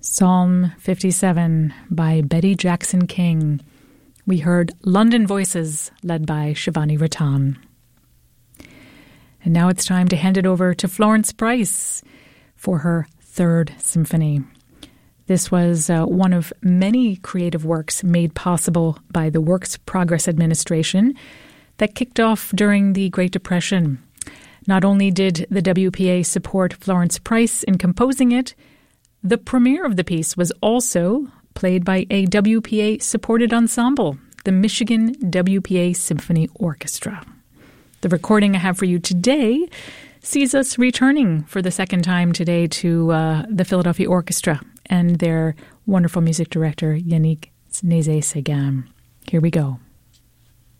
Psalm 57 by Betty Jackson King. We heard London Voices led by Shivani Ratan. And now it's time to hand it over to Florence Price for her third symphony. This was one of many creative works made possible by the Works Progress Administration that kicked off during the Great Depression. Not only did the WPA support Florence Price in composing it, the premiere of the piece was also played by a WPA-supported ensemble, the Michigan WPA Symphony Orchestra. The recording I have for you today sees us returning for the second time today to the Philadelphia Orchestra and their wonderful music director, Yannick Nézet-Séguin. Here we go.